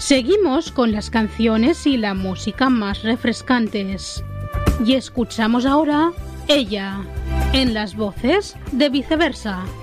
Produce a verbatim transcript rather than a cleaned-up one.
Seguimos con las canciones y la música más refrescantes. Y escuchamos ahora Ella, en las voces de Viceversa.